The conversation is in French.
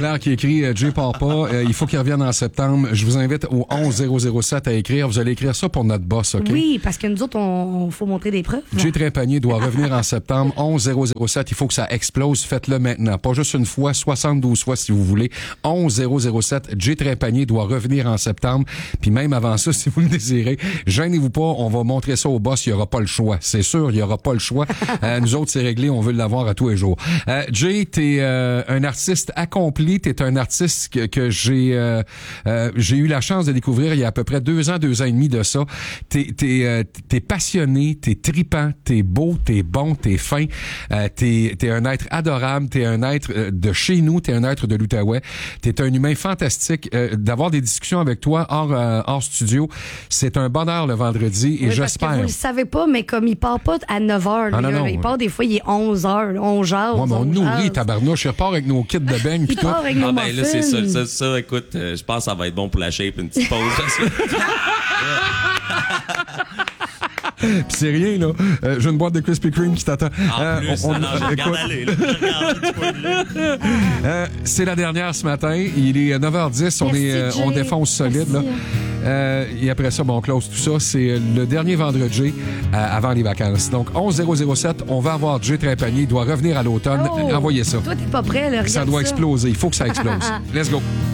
Claire qui écrit Jay part pas, il faut qu'il revienne en septembre. Je vous invite au 11007 à écrire. Vous allez écrire ça pour notre boss, OK? Oui, parce que nous autres, on faut montrer des preuves. Jay Trépanier doit revenir en septembre. 11007, il faut que ça explose. Faites-le maintenant. Pas juste une fois, 72 fois si vous voulez. 11007, Jay Trépanier doit revenir en septembre. Puis même avant ça, si vous le désirez, gênez-vous pas, on va montrer ça au boss. Il n'y aura pas le choix. C'est sûr, il n'y aura pas le choix. Nous autres, c'est réglé. On veut l'avoir à tous les jours. Jay, t'es un artiste accompli. T'es un artiste que j'ai eu la chance de découvrir il y a à peu près 2 ans et demi de ça. T'es passionné, t'es tripant, t'es beau, t'es bon, t'es fin. T'es un être adorable, t'es un être de chez nous, t'es un être de l'Outaouais. T'es un humain fantastique. D'avoir des discussions avec toi hors studio, c'est un bonheur le vendredi et oui, j'espère. Parce que vous le savez pas, mais comme il part pas à 9h, Ah, non, il part des fois, il est 11h, on jase. Ouais, mais on nourrit tabarnouche. Il repart avec nos kits de beigne pis tout. Avec nos ben là, c'est muffins. ça, écoute, je pense que ça va être bon pour la shape, une petite pause. Pis c'est rien, là. J'ai une boîte de Krispy Kreme qui t'attend. En plus, je regarde aller, là. Je regarde du coin de l'œil. C'est la dernière ce matin. Il est 9h10. On défonce solide, là. Et après ça, on close tout ça. C'est le dernier vendredi avant les vacances. Donc, 11007, on va avoir Jay Trépanier. Il doit revenir à l'automne. Oh, Envoyez ça. Toi, t'es pas prêt, là. Ça doit exploser. Il faut que ça explose. Let's go.